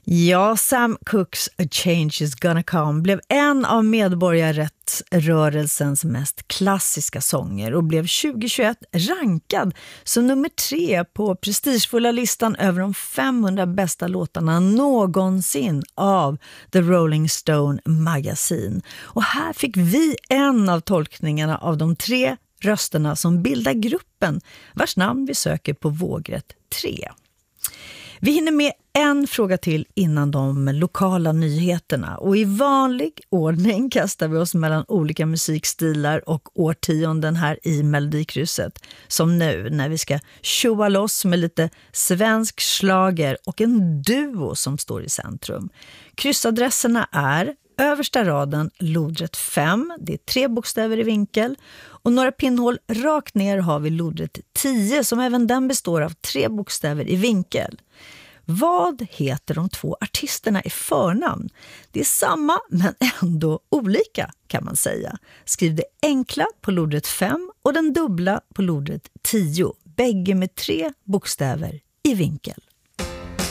Ja, Sam Cookes A Change Is Gonna Come blev en av medborgarrättsrörelsens mest klassiska sånger och blev 2021 rankad som nummer 3 på prestigefulla listan över de 500 bästa låtarna någonsin av The Rolling Stone Magazine. Och här fick vi en av tolkningarna av de 3 rösterna som bildar gruppen vars namn vi söker på vågrätt 3. Vi hinner med en fråga till innan de lokala nyheterna och i vanlig ordning kastar vi oss mellan olika musikstilar och årtionden här i Melodikrysset. Som nu när vi ska tjoa loss med lite svensk slager och en duo som står i centrum. Kryssadresserna är översta raden lodrätt 5, det är 3 bokstäver i vinkel och några pinnhål rakt ner har vi lodrätt 10 som även den består av 3 bokstäver i vinkel. Vad heter de 2 artisterna i förnamn? Det är samma men ändå olika kan man säga. Skriv det enkla på lodrätt 5 och den dubbla på lodrätt 10, bägge med 3 bokstäver i vinkel.